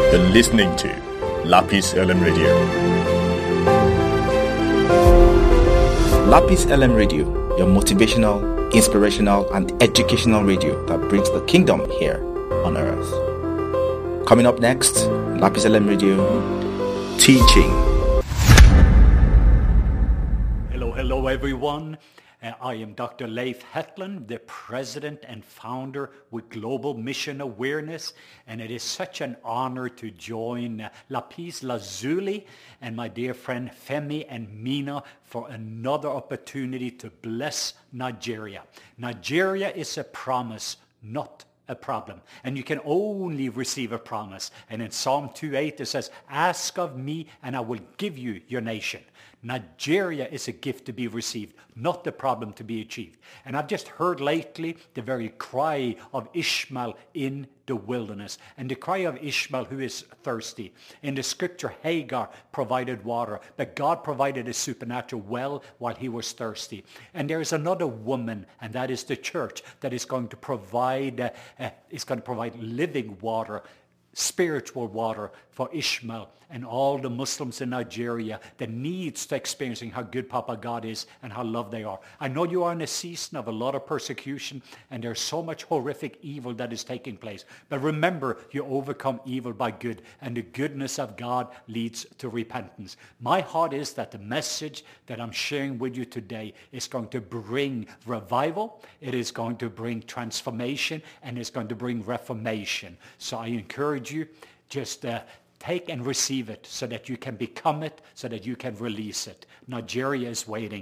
You're listening to Lapis LM Radio. Lapis LM Radio, your motivational, inspirational, and educational radio that brings the kingdom here on earth. Coming up next, Lapis LM Radio, teaching. Hello everyone. I am Dr. Leif Hetland, the president and founder with Global Mission Awareness, and it is such an honor to join Lapis Lazuli and my dear friend Femi and Mina for another opportunity to bless Nigeria. Nigeria is a promise, not a problem. And you can only receive a promise. And in Psalm 2:8 it says, "Ask of me and I will give you your nation." Nigeria is a gift to be received, not the problem to be achieved. And I've just heard lately the very cry of Ishmael in the wilderness. And the cry of Ishmael who is thirsty. In the scripture, Hagar provided water, but God provided a supernatural well while he was thirsty. And there is another woman, and that is the church, that is going to provide living water, spiritual water for Ishmael and all the Muslims in Nigeria that needs to experiencing how good Papa God is and how loved they are. I know you are in a season of a lot of persecution and there's so much horrific evil that is taking place. But remember, you overcome evil by good, and the goodness of God leads to repentance. My heart is that the message that I'm sharing with you today is going to bring revival, it is going to bring transformation, and it's going to bring reformation. So I encourage you, just take and receive it so that you can become it, so that you can release it. Nigeria is waiting.